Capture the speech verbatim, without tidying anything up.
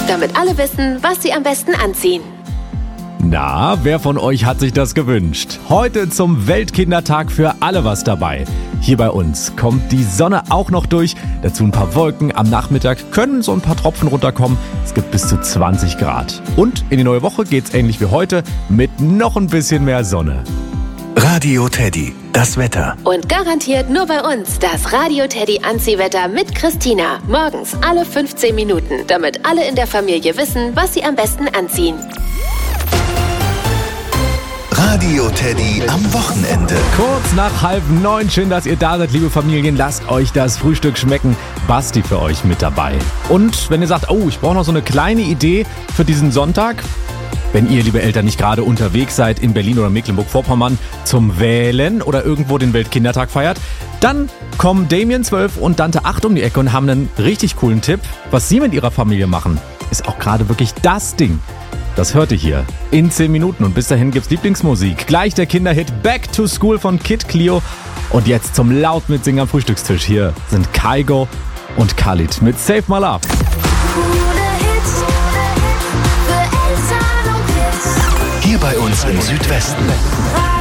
damit alle wissen, was sie am besten anziehen. Na, wer von euch hat sich das gewünscht? Heute zum Weltkindertag für alle was dabei. Hier bei uns kommt die Sonne auch noch durch, dazu ein paar Wolken. Am Nachmittag können so ein paar Tropfen runterkommen. Es gibt bis zu zwanzig Grad. Und in die neue Woche geht's ähnlich wie heute mit noch ein bisschen mehr Sonne. Radio Teddy, das Wetter. Und garantiert nur bei uns das Radio Teddy Anziehwetter mit Christina. Morgens alle fünfzehn Minuten, damit alle in der Familie wissen, was sie am besten anziehen. Radio Teddy am Wochenende. Kurz nach halb neun, schön, dass ihr da seid, liebe Familien. Lasst euch das Frühstück schmecken. Basti für euch mit dabei. Und wenn ihr sagt, oh, ich brauche noch so eine kleine Idee für diesen Sonntag. Wenn ihr, liebe Eltern, nicht gerade unterwegs seid in Berlin oder Mecklenburg-Vorpommern zum Wählen oder irgendwo den Weltkindertag feiert, dann kommen Damien zwölf und Dante acht um die Ecke und haben einen richtig coolen Tipp. Was sie mit ihrer Familie machen, ist auch gerade wirklich das Ding. Das hört ihr hier in zehn Minuten und bis dahin gibt's Lieblingsmusik. Gleich der Kinderhit Back to School von Kid Clio. Und jetzt zum laut mitsingen am Frühstückstisch. Hier sind Kygo und Khalid mit Save My Love. Hier bei uns im Südwesten.